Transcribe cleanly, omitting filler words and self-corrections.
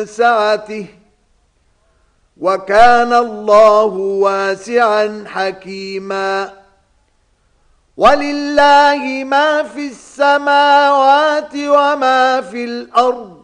سعته وكان الله واسعا حكيما ولله ما في السماوات وما في الأرض